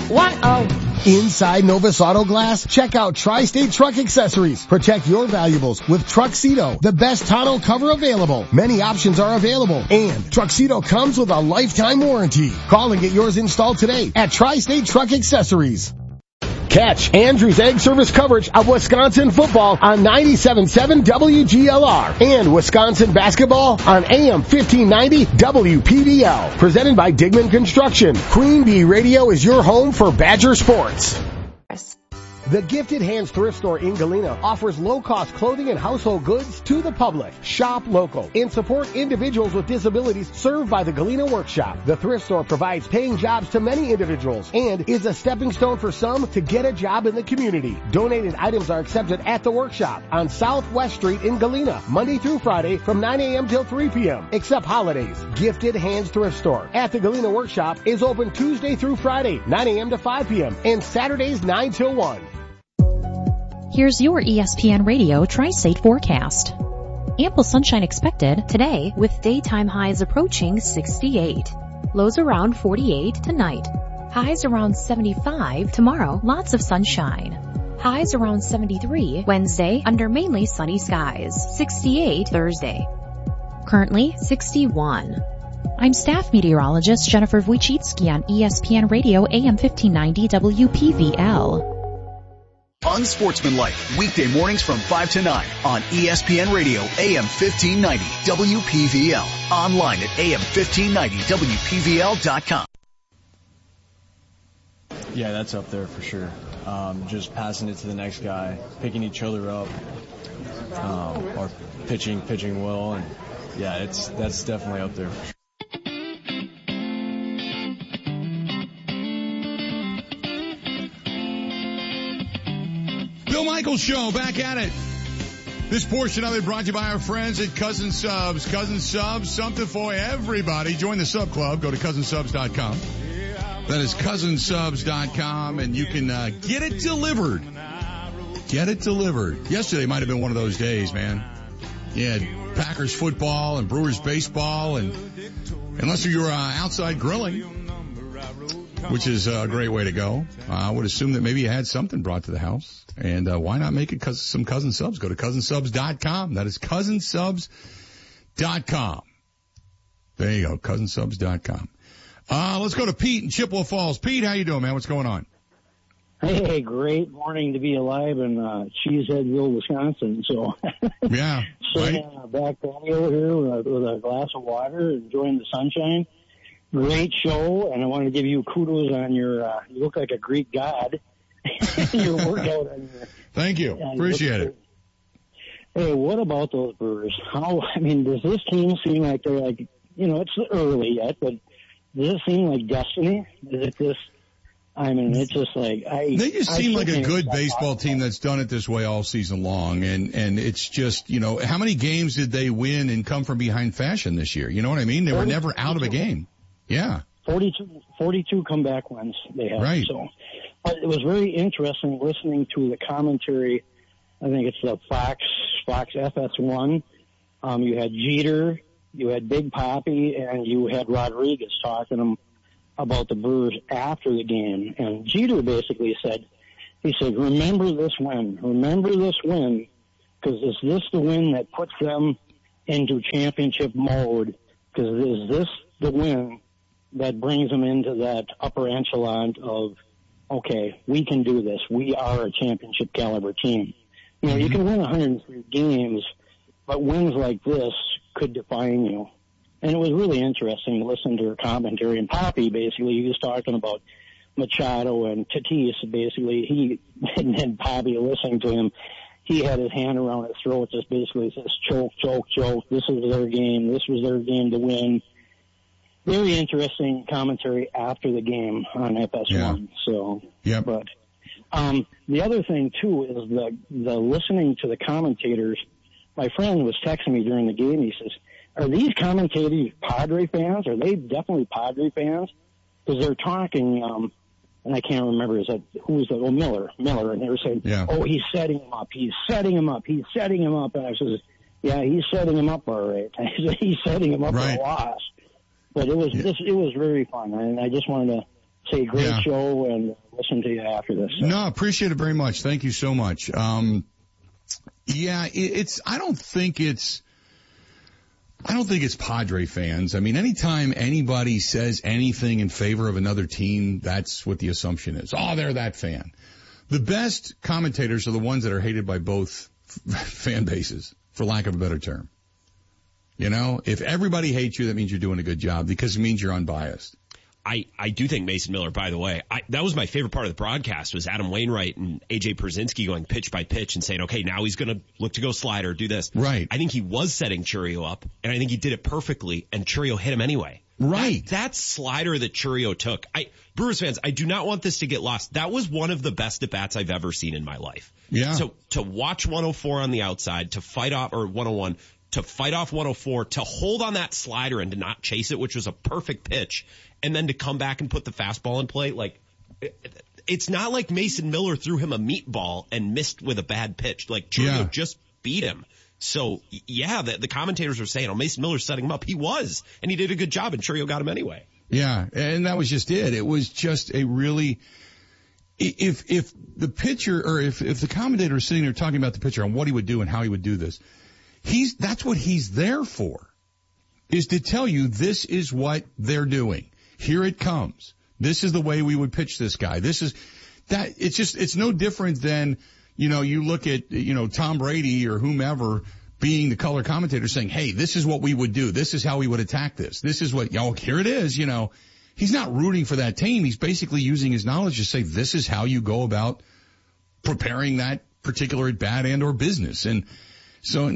Inside Novus Auto Glass, check out Tri-State Truck Accessories. Protect your valuables with Truxedo, the best tonneau cover available. Many options are available, and Truxedo comes with a lifetime warranty. Call and get yours installed today at Tri-State Truck Accessories. Catch Andrew's Egg Service coverage of Wisconsin football on 97.7 WGLR and Wisconsin basketball on AM 1590 WPVL. Presented by Digman Construction. Queen Bee Radio is your home for Badger sports. The Gifted Hands Thrift Store in Galena offers low-cost clothing and household goods to the public. Shop local and support individuals with disabilities served by the Galena Workshop. The thrift store provides paying jobs to many individuals and is a stepping stone for some to get a job in the community. Donated items are accepted at the workshop on Southwest Street in Galena, Monday through Friday from 9 a.m. till 3 p.m., except holidays. Gifted Hands Thrift Store at the Galena Workshop is open Tuesday through Friday, 9 a.m. to 5 p.m., and Saturdays 9 till 1. Here's your ESPN Radio Tri-State forecast. Ample sunshine expected today with daytime highs approaching 68. Lows around 48 tonight. Highs around 75 tomorrow. Lots of sunshine. Highs around 73 Wednesday under mainly sunny skies. 68 Thursday. Currently 61. I'm staff meteorologist Jennifer Wojcicki on ESPN Radio AM 1590 WPVL. Unsportsmanlike, weekday mornings from 5 to 9 on ESPN Radio, AM 1590, WPVL. Online at AM1590WPVL.com. Yeah, that's up there for sure. Just passing it to the next guy, picking each other up, or pitching well, and yeah, that's definitely up there for sure. Bill Michaels Show, back at it. This portion of it brought to you by our friends at Cousin Subs. Cousin Subs, something for everybody. Join the sub club. Go to cousinsubs.com. That is cousinsubs.com, and you can get it delivered. Get it delivered. Yesterday might have been one of those days, man. You had Packers football and Brewers baseball, and unless you were outside grilling, which is a great way to go. I would assume that maybe you had something brought to the house. And why not make it some Cousin Subs? Go to cousinsubs.com. That is cousinsubs.com. There you go, cousinsubs.com. Let's go to Pete in Chippewa Falls. Pete, how you doing, man? What's going on? Hey, great morning to be alive in Cheeseheadville, Wisconsin. So yeah, right. Back patio here with a glass of water, enjoying the sunshine. Great show, and I want to give you kudos on your. You look like a Greek god. Your workout. Thank you. Appreciate it. Hey, what about those Brewers? Does this team seem like they're like, it's early yet, but does it seem like destiny? Is it this? It's just like they just seem like a good baseball team that's done it this way all season long, and it's just, how many games did they win and come from behind fashion this year? You know what I mean? They were never out of a game. Yeah. 42 comeback wins they had. Right. So, but it was very interesting listening to the commentary. I think it's the Fox FS1. You had Jeter, you had Big Papi, and you had Rodriguez talking about the Brewers after the game. And Jeter basically said, remember this win, because is this the win that puts them into championship mode? Because is this the win that brings them into that upper echelon of, okay, we can do this. We are a championship caliber team. You can win 103 games, but wins like this could define you. And it was really interesting to listen to her commentary. And Papi, basically, he was talking about Machado and Tatis. Basically, and Papi listening to him, he had his hand around his throat, just basically says, choke, choke, choke. This is their game. This was their game to win. Very interesting commentary after the game on FS1. Yeah. So, yeah. But the other thing too is the listening to the commentators. My friend was texting me during the game. He says, "Are these commentators Padre fans? Are they definitely Padre fans?" Because they're talking. And I can't remember Miller, and they were saying, yeah. "Oh, he's setting him up. He's setting him up. He's setting him up." And I says, "Yeah, he's setting him up all right. He's setting him up for a loss." But it was very fun, and I just wanted to say great show, and listen to you after this. So. No, appreciate it very much. Thank you so much. I don't think it's Padre fans. I mean, anytime anybody says anything in favor of another team, that's what the assumption is. Oh, they're that fan. The best commentators are the ones that are hated by both fan bases, for lack of a better term. You know, if everybody hates you, that means you're doing a good job because it means you're unbiased. I do think Mason Miller, by the way, that was my favorite part of the broadcast was Adam Wainwright and AJ Pierzynski going pitch by pitch and saying, okay, now he's going to look to go slider, do this. Right. I think he was setting Chourio up, and I think he did it perfectly, and Chourio hit him anyway. Right. That slider that Chourio took. Brewers fans, I do not want this to get lost. That was one of the best at-bats I've ever seen in my life. Yeah. So to watch 104 on the outside, to fight off, or 101, to fight off 104, to hold on that slider and to not chase it, which was a perfect pitch, and then to come back and put the fastball in play, like, it's not like Mason Miller threw him a meatball and missed with a bad pitch. Like, Chourio just beat him. So, yeah, the commentators were saying, oh, Mason Miller's setting him up. He was, and he did a good job, and Chourio got him anyway. Yeah, and that was just it. It was just a really, if the pitcher, or if the commentator is sitting there talking about the pitcher and what he would do and how he would do this, that's what he's there for, is to tell you this is what they're doing. Here it comes. This is the way we would pitch this guy. This is that. It's no different than, you look at, Tom Brady or whomever being the color commentator saying, hey, this is what we would do. This is how we would attack this. This is what, here it is, He's not rooting for that team. He's basically using his knowledge to say, this is how you go about preparing that particular at-bat and or business. And so,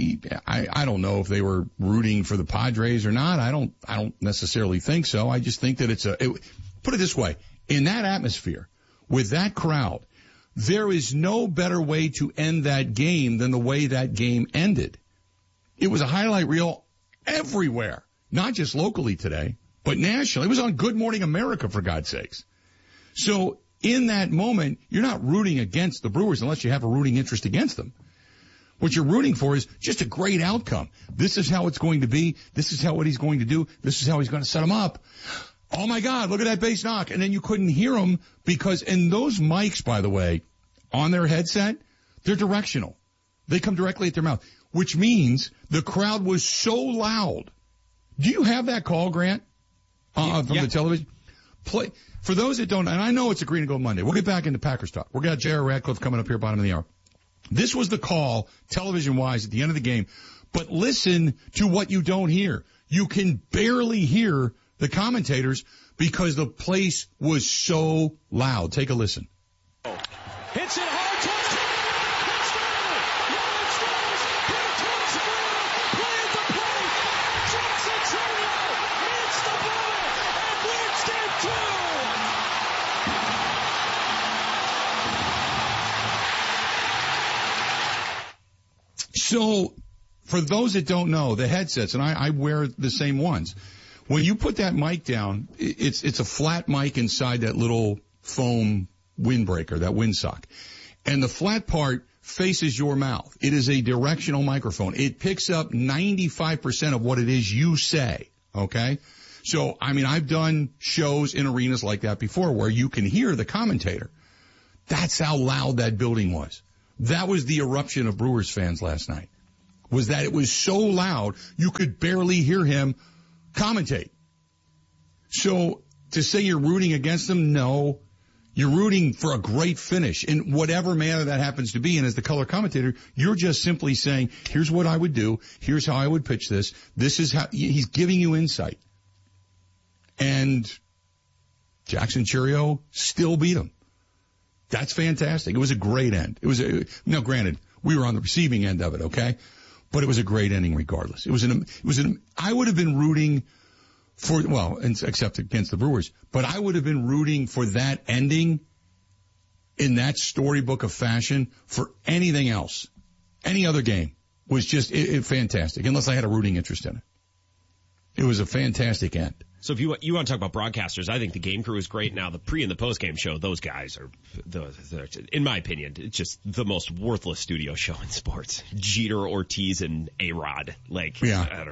I don't know if they were rooting for the Padres or not. I don't necessarily think so. I just think that put it this way, in that atmosphere, with that crowd, there is no better way to end that game than the way that game ended. It was a highlight reel everywhere, not just locally today, but nationally. It was on Good Morning America, for God's sakes. So in that moment, you're not rooting against the Brewers unless you have a rooting interest against them. What you're rooting for is just a great outcome. This is how it's going to be. This is what he's going to do. This is how he's going to set him up. Oh, my God, look at that base knock. And then you couldn't hear him and those mics, by the way, on their headset, they're directional. They come directly at their mouth, which means the crowd was so loud. Do you have that call, Grant, from the television? Play for those that don't, and I know it's a Green and Gold Monday. We'll get back into Packers talk. We've got J.R. Radcliffe coming up here, bottom of the hour. This was the call, television-wise, at the end of the game. But listen to what you don't hear. You can barely hear the commentators because the place was so loud. Take a listen. Hits it hard, touchdown! So, for those that don't know, the headsets, and I wear the same ones, when you put that mic down, it's a flat mic inside that little foam windbreaker, that windsock. And the flat part faces your mouth. It is a directional microphone. It picks up 95% of what it is you say, okay? So, I've done shows in arenas like that before where you can hear the commentator. That's how loud that building was. That was the eruption of Brewers fans last night, was that it was so loud you could barely hear him commentate. So to say you're rooting against them, no. You're rooting for a great finish in whatever manner that happens to be. And as the color commentator, you're just simply saying, here's what I would do. Here's how I would pitch this. This is how he's giving you insight. And Jackson Chourio still beat him. That's fantastic. It was a great end. Now granted, we were on the receiving end of it, okay? But it was a great ending regardless. I would have been rooting for, except against the Brewers, but I would have been rooting for that ending in that storybook of fashion for anything else. Any other game was just fantastic, unless I had a rooting interest in it. It was a fantastic end. So if you want to talk about broadcasters, I think the game crew is great. Now the pre and the post game show, those guys are, in my opinion, it's just the most worthless studio show in sports. Jeter, Ortiz, and A-Rod. I don't know.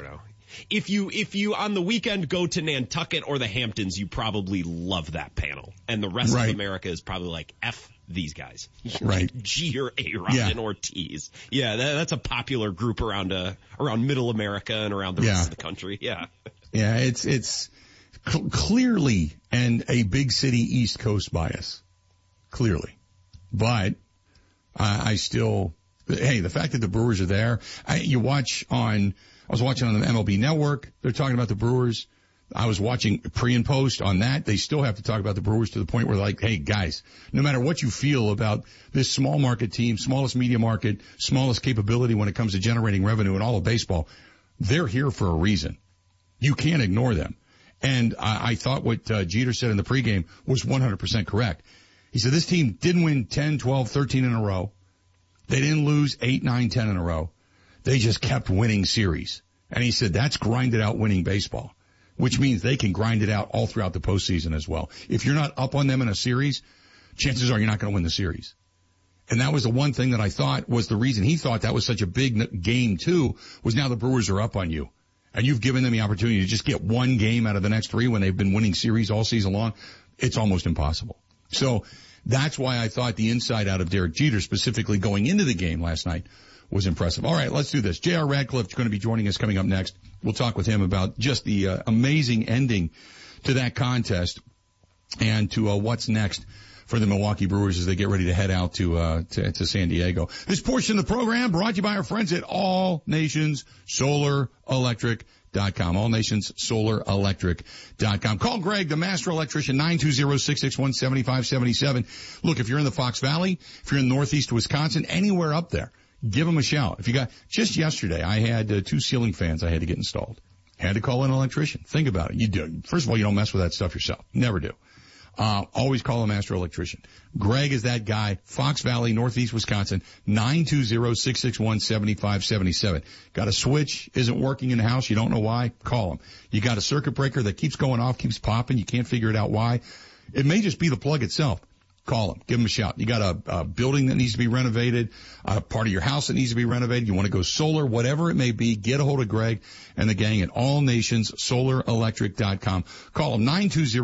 If you on the weekend go to Nantucket or the Hamptons, you probably love that panel. And the rest of America is probably like, F these guys. Right. G or A-Rod and Ortiz. Yeah, that's a popular group around middle America and around the rest of the country. Yeah. Yeah, it's clearly a big city East Coast bias. Clearly. But I still, the fact that the Brewers are there, I was watching on the MLB Network. They're talking about the Brewers. I was watching pre and post on that. They still have to talk about the Brewers to the point where like, hey guys, no matter what you feel about this small market team, smallest media market, smallest capability when it comes to generating revenue in all of baseball, they're here for a reason. You can't ignore them. And I thought what Jeter said in the pregame was 100% correct. He said this team didn't win 10, 12, 13 in a row. They didn't lose 8, 9, 10 in a row. They just kept winning series. And he said that's grinded out winning baseball, which means they can grind it out all throughout the postseason as well. If you're not up on them in a series, chances are you're not going to win the series. And that was the one thing that I thought was the reason he thought that was such a big game too, was now the Brewers are up on you. And you've given them the opportunity to just get one game out of the next 3 when they've been winning series all season long. It's almost impossible. So that's why I thought the inside out of Derek Jeter specifically going into the game last night was impressive. All right, let's do this. J.R. Radcliffe is going to be joining us coming up next. We'll talk with him about just the amazing ending to that contest and to what's next for the Milwaukee Brewers as they get ready to head out to San Diego. This portion of the program brought to you by our friends at All Nations Solar Electric.com. AllNationsSolarElectric.com. Call Greg, the master electrician, 920-661-7577. Look, if you're in the Fox Valley, if you're in northeast Wisconsin, anywhere up there, give them a shout. If you got, just yesterday, I had 2 ceiling fans I had to get installed. Had to call an electrician. Think about it. You do. First of all, you don't mess with that stuff yourself. Never do. Always call a master electrician. Greg is that guy. Fox Valley, northeast Wisconsin, 920-661-7577. Got a switch, isn't working in the house, you don't know why, call him. You got a circuit breaker that keeps going off, keeps popping, you can't figure it out why. It may just be the plug itself. Call him. Give him a shout. You got a building that needs to be renovated, a part of your house that needs to be renovated. You want to go solar, whatever it may be, get a hold of Greg and the gang at AllNationsSolarElectric.com. Call him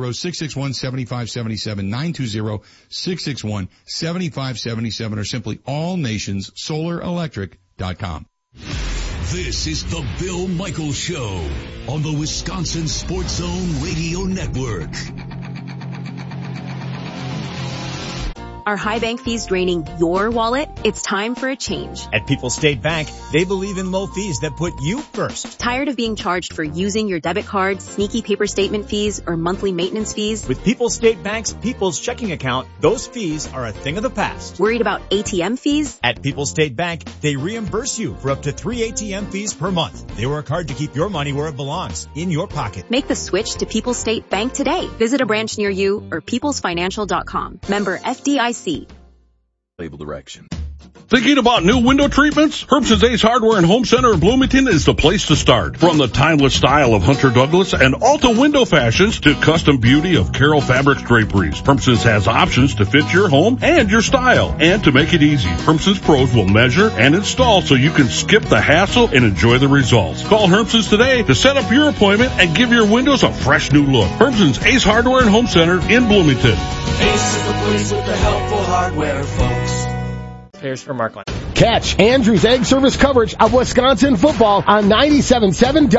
920-661-7577, 920-661-7577, or simply AllNationsSolarElectric.com. This is the Bill Michaels Show on the Wisconsin Sports Zone Radio Network. Are high bank fees draining your wallet? It's time for a change. At People's State Bank, they believe in low fees that put you first. Tired of being charged for using your debit card, sneaky paper statement fees, or monthly maintenance fees? With People's State Bank's People's Checking Account, those fees are a thing of the past. Worried about ATM fees? At People's State Bank, they reimburse you for up to 3 ATM fees per month. They work hard to keep your money where it belongs, in your pocket. Make the switch to People's State Bank today. Visit a branch near you or peoplesfinancial.com. Member FDIC. Label direction. Thinking about new window treatments? Herbson's Ace Hardware and Home Center in Bloomington is the place to start. From the timeless style of Hunter Douglas and Alta window fashions to custom beauty of Carroll Fabrics draperies, Herbson's has options to fit your home and your style. And to make it easy, Herbson's pros will measure and install so you can skip the hassle and enjoy the results. Call Herbson's today to set up your appointment and give your windows a fresh new look. Herbson's Ace Hardware and Home Center in Bloomington. Ace is the place with the helpful hardware, folks. Here's for Markland. Catch Andrew's Egg Service coverage of Wisconsin football on 97.7